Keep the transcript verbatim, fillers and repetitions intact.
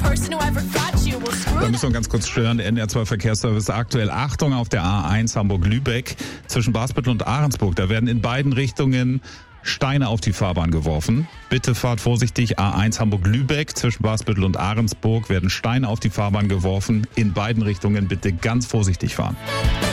Da müssen wir ganz kurz stören. Der N D R zwei Verkehrsservice aktuell. Achtung auf der A eins Hamburg-Lübeck zwischen Basbüttel und Ahrensburg. Da werden in beiden Richtungen Steine auf die Fahrbahn geworfen. Bitte fahrt vorsichtig. A eins Hamburg-Lübeck zwischen Basbüttel und Ahrensburg werden Steine auf die Fahrbahn geworfen. In beiden Richtungen bitte ganz vorsichtig fahren.